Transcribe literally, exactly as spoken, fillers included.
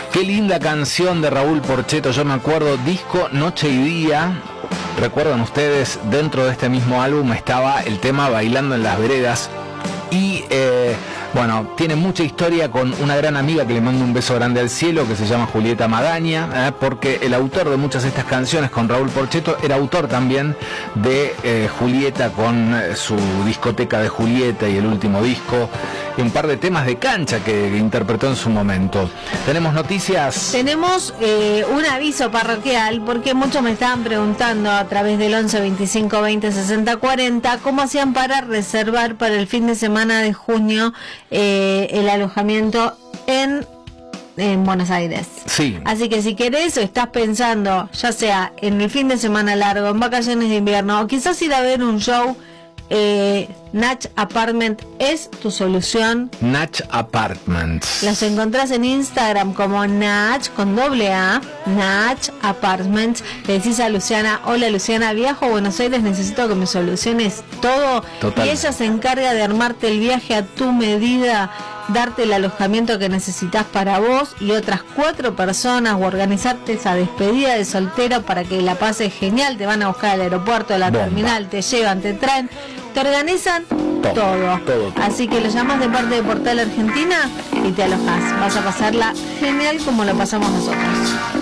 Qué linda canción de Raúl Porchetto, yo me acuerdo, disco Noche y Día. Recuerdan ustedes, dentro de este mismo álbum estaba el tema Bailando en las Veredas. Y eh, bueno, tiene mucha historia con una gran amiga que le mando un beso grande al cielo, que se llama Julieta Magaña, eh, porque el autor de muchas de estas canciones con Raúl Porchetto era autor también de eh, Julieta, con eh, su discoteca de Julieta y el último disco, y un par de temas de cancha que, que interpretó en su momento. Tenemos noticias. Tenemos eh, un aviso parroquial, porque muchos me estaban preguntando a través del once veinticinco veinte sesenta cuarenta cómo hacían para reservar para el fin de semana de junio eh, el alojamiento en en Buenos Aires. Sí. Así que si querés o estás pensando, ya sea en el fin de semana largo, en vacaciones de invierno, o quizás ir a ver un show, eh, Natch Apartment es tu solución. Natch Apartments. Los encontrás en Instagram como Natch con doble A, Natch Apartments. Le decís a Luciana: hola Luciana, viajo a Buenos Aires, necesito que me soluciones todo. Total. Y ella se encarga de armarte el viaje a tu medida, darte el alojamiento que necesitas para vos y otras cuatro personas, o organizarte esa despedida de soltero para que la pases genial. Te van a buscar al aeropuerto, a la Bomba. terminal, te llevan, te traen, te organizan Todo, todo. todo, todo. Así que lo llamas de parte de Portal Argentina y te alojas. Vas a pasarla genial como lo pasamos nosotros.